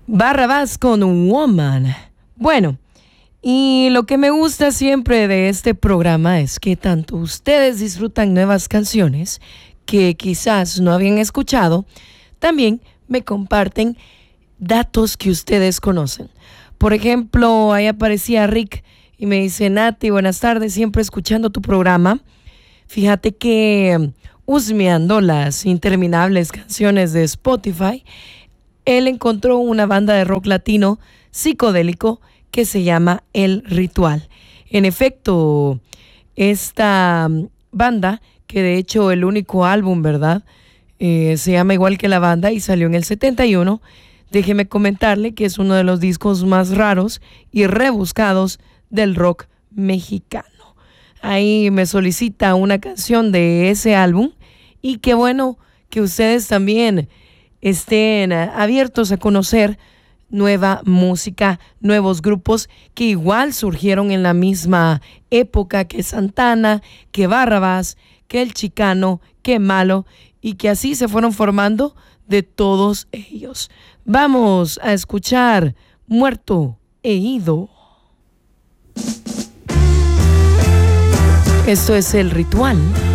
Barrabás con Woman. Bueno, y lo que me gusta siempre de este programa es que tanto ustedes disfrutan nuevas canciones que quizás no habían escuchado, también me comparten datos que ustedes conocen. Por ejemplo, ahí aparecía Rick y me dice: Nati, buenas tardes, siempre escuchando tu programa. Fíjate que husmeando las interminables canciones de Spotify, él encontró una banda de rock latino psicodélico que se llama El Ritual. En efecto, esta banda, que de hecho el único álbum, ¿verdad? Se llama igual que la banda y salió en el 71. Déjeme comentarle que es uno de los discos más raros y rebuscados del rock mexicano. Ahí me solicita una canción de ese álbum y qué bueno que ustedes también estén abiertos a conocer nueva música, nuevos grupos que igual surgieron en la misma época que Santana, que Barrabás, que El Chicano, que Malo, y que así se fueron formando de todos ellos. Vamos a escuchar Muerto e Ido. Esto es El Ritual.